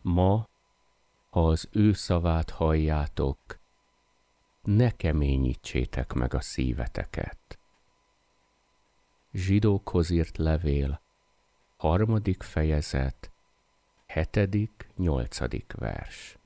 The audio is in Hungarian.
Ma, ha az ő szavát halljátok, ne keményítsétek meg a szíveteket. Zsidókhoz írt levél, 3. fejezet, 7.-8. vers.